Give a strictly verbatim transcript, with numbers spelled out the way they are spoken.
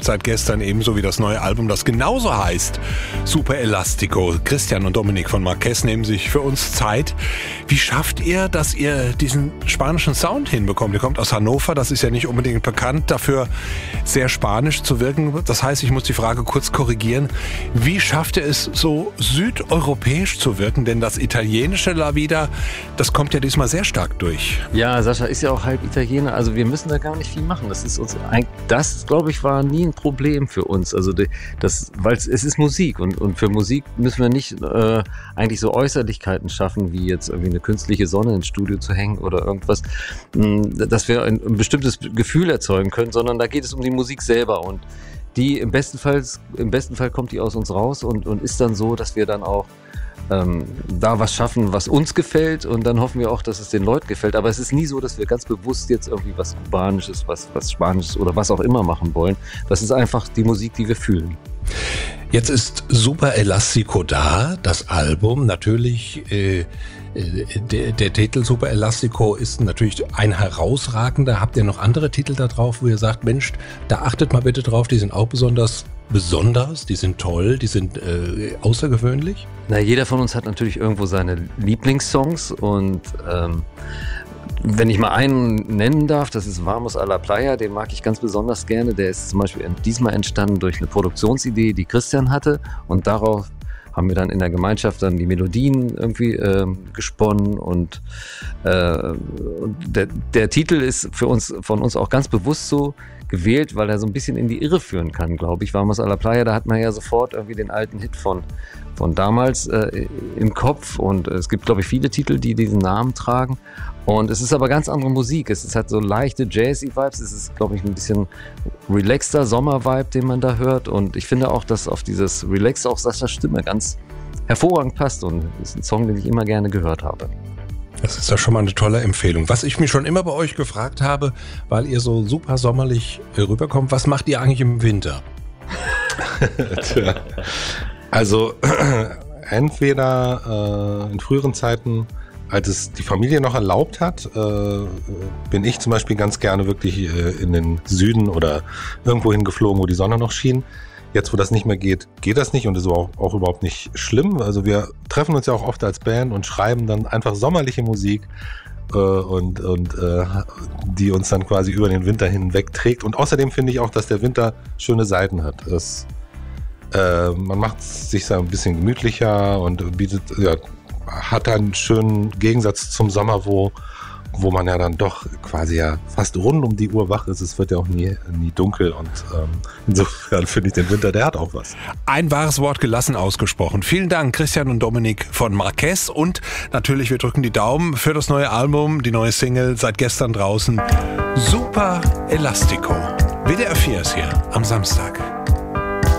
seit gestern, ebenso wie das neue Album, das genauso heißt, Super Elastico. Christian und Dominik von Marquez nehmen sich für uns Zeit. Wie schafft ihr, dass ihr diesen spanischen Sound hinbekommt? Ihr kommt aus Hannover, das ist ja nicht unbedingt bekannt dafür, sehr spanisch zu wirken. Das heißt, ich muss die Frage kurz korrigieren. Wie schafft ihr es, so südeuropäisch zu wirken? Denn das italienische La Vida, das kommt ja diesmal sehr stark durch. Ja, Sascha ist ja auch halb Italiener, also wir müssen da gar nicht viel machen. Das ist uns, das glaube ich, war nie ein Problem für uns. Also das, weil es ist Musik und, und für Musik müssen wir nicht äh, eigentlich so Äußerlichkeiten schaffen, wie jetzt irgendwie eine künstliche Sonne ins Studio zu hängen oder irgendwas, mh, dass wir ein, ein bestimmtes Gefühl erzeugen können, sondern da geht es um die Musik selber und die im besten Fall, im besten Fall kommt die aus uns raus und, und ist dann so, dass wir dann auch ähm, da was schaffen, was uns gefällt und dann hoffen wir auch, dass es den Leuten gefällt. Aber es ist nie so, dass wir ganz bewusst jetzt irgendwie was Kubanisches, was, was Spanisches oder was auch immer machen wollen. Das ist einfach die Musik, die wir fühlen. Jetzt ist Super Elastico da, das Album. Natürlich, äh, der, der Titel Super Elastico ist natürlich ein herausragender. Habt ihr noch andere Titel da drauf, wo ihr sagt, Mensch, da achtet mal bitte drauf, die sind auch besonders besonders, die sind toll, die sind äh, außergewöhnlich? Na, jeder von uns hat natürlich irgendwo seine Lieblingssongs und ähm, wenn ich mal einen nennen darf, das ist Vamos a la Playa, den mag ich ganz besonders gerne. Der ist zum Beispiel diesmal entstanden durch eine Produktionsidee, die Christian hatte und darauf haben wir dann in der Gemeinschaft dann die Melodien irgendwie äh, gesponnen und, äh, und der, der Titel ist für uns, von uns auch ganz bewusst so gewählt, weil er so ein bisschen in die Irre führen kann, glaube ich. Vamos a la Playa, da hat man ja sofort irgendwie den alten Hit von, von damals äh, im Kopf und es gibt, glaube ich, viele Titel, die diesen Namen tragen und es ist aber ganz andere Musik. Es ist halt so leichte Jazzy-Vibes, es ist, glaube ich, ein bisschen relaxter Sommer-Vibe, den man da hört und ich finde auch, dass auf dieses Relax auch Saschas Stimme ganz hervorragend passt und es ist ein Song, den ich immer gerne gehört habe. Das ist ja schon mal eine tolle Empfehlung. Was ich mich schon immer bei euch gefragt habe, weil ihr so super sommerlich rüberkommt, was macht ihr eigentlich im Winter? Tja. Also entweder äh, in früheren Zeiten, als es die Familie noch erlaubt hat, äh, bin ich zum Beispiel ganz gerne wirklich äh, in den Süden oder irgendwo hingeflogen, wo die Sonne noch schien. Jetzt, wo das nicht mehr geht, geht das nicht und ist auch, auch überhaupt nicht schlimm. Also wir treffen uns ja auch oft als Band und schreiben dann einfach sommerliche Musik äh, und, und äh, die uns dann quasi über den Winter hinweg trägt. Und außerdem finde ich auch, dass der Winter schöne Seiten hat. Das, äh, man macht es sich so ein bisschen gemütlicher und bietet, ja, hat einen schönen Gegensatz zum Sommer, wo wo man ja dann doch quasi ja fast rund um die Uhr wach ist. Es wird ja auch nie, nie dunkel und ähm, insofern finde ich den Winter, der hat auch was. Ein wahres Wort gelassen ausgesprochen. Vielen Dank, Christian und Dominik von Marquez und natürlich, wir drücken die Daumen für das neue Album, die neue Single, seit gestern draußen, Super Elastico. W D R vier ist hier am Samstag.